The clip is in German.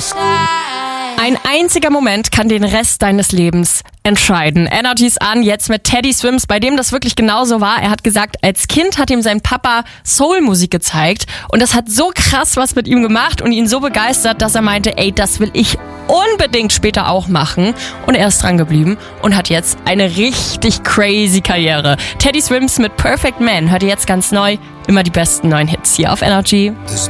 Ein einziger Moment kann den Rest deines Lebens entscheiden. Energy's an, jetzt mit Teddy Swims, bei dem das wirklich genauso war. Er hat gesagt, als Kind hat ihm sein Papa Soul-Musik gezeigt und das hat so krass was mit ihm gemacht und ihn so begeistert, dass er meinte, ey, das will ich unbedingt später auch machen. Und er ist dran geblieben und hat jetzt eine richtig crazy Karriere. Teddy Swims mit Perfect Man hört ihr jetzt ganz neu. Immer die besten neuen Hits hier auf Energy.